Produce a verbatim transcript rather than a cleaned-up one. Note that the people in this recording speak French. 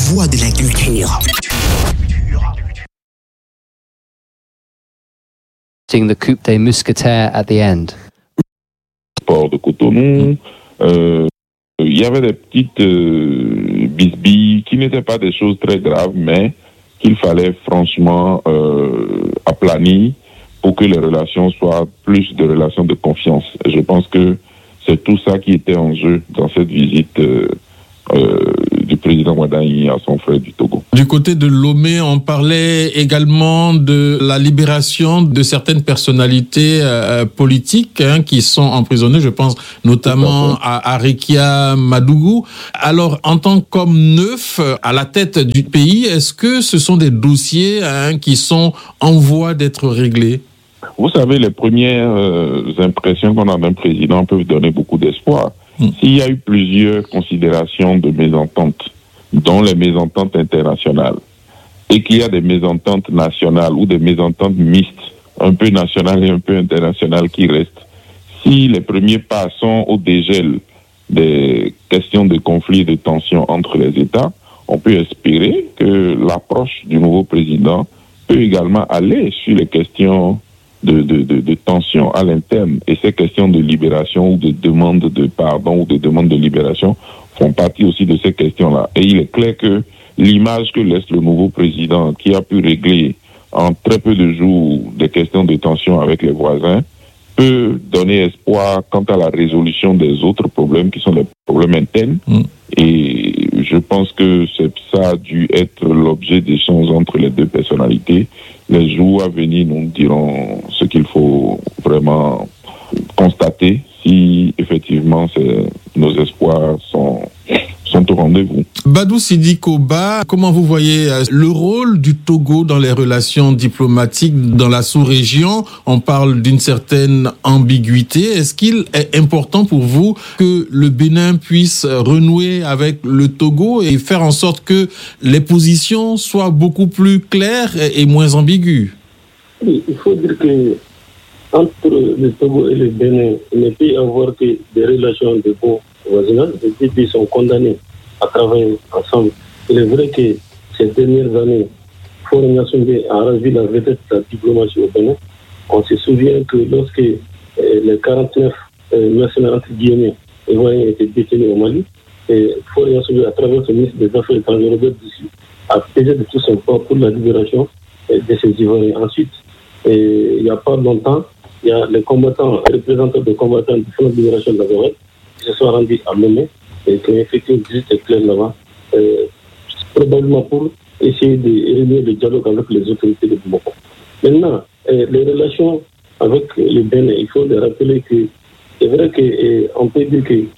voix de la culture. The coup des mousquetaires at the end. Port de Cotonou, euh, il y avait des petites euh, bisbilles qui n'étaient pas des choses très graves, mais qu'il fallait franchement euh, aplanir pour que les relations soient plus de relations de confiance. Et je pense que c'est tout ça qui était en jeu dans cette visite euh, euh, du président Wadagne à son frère du Togo. Du côté de Lomé, on parlait également de la libération de certaines personnalités euh, politiques hein, qui sont emprisonnées, je pense notamment à Arikia Madougou. Alors, en tant qu'homme neuf à la tête du pays, est-ce que ce sont des dossiers hein, qui sont en voie d'être réglés? Vous savez, les premières euh, impressions qu'on a d'un président peuvent donner beaucoup d'espoir. Mmh. S'il y a eu plusieurs considérations de mésentente, dont les mésententes internationales, et qu'il y a des mésententes nationales ou des mésententes mixtes, un peu nationales et un peu internationales qui restent, si les premiers pas sont au dégel des questions de conflits et de tensions entre les États, on peut espérer que l'approche du nouveau président peut également aller sur les questions de, de, de, de tension à l'interne. Et ces questions de libération ou de demande de pardon ou de demande de libération font partie aussi de ces questions-là. Et il est clair que l'image que laisse le nouveau président, qui a pu régler en très peu de jours des questions de tension avec les voisins, peut donner espoir quant à la résolution des autres problèmes qui sont des problèmes internes. Mmh. Et je pense que c'est, ça a dû être l'objet d'échanges entre les deux personnalités. Les jours à venir nous diront ce qu'il faut vraiment constater, si effectivement c'est, nos espoirs sont, sont au rendez-vous. Badou Sidi Koba, comment vous voyez le rôle du Togo dans les relations diplomatiques dans la sous-région? On parle d'une certaine ambiguïté. Est-ce qu'il est important pour vous que le Bénin puisse renouer avec le Togo et faire en sorte que les positions soient beaucoup plus claires et moins ambiguës? Oui, il faut dire que entre le Togo et le Bénin, il ne peut y avoir que des relations de bon voisinage. Les deux pays sont condamnés à travailler ensemble. Il est vrai que ces dernières années, Faure Gnassingbé a ravi la vedette de la diplomatie au Bénin. On se souvient que lorsque euh, les quarante-neuf euh, mercenaires entre guillemets ivoiriens étaient détenus au Mali, et Faure Gnassingbé, à travers le ministre des Affaires étrangères, Robert Dussi, a pesé de tout son poids pour la libération euh, de ces Ivoiriens. Ensuite, et, il n'y a pas longtemps, il y a les combattants, les représentants des combattants du Front de libération de la Gorée qui se sont rendus à Lomé et qui ont effectué une visite éclair là-bas, euh, probablement pour essayer de renouer le dialogue avec les autorités de Bamako. Maintenant, euh, les relations avec le Bénin, il faut les rappeler que c'est vrai qu'on euh, peut dire que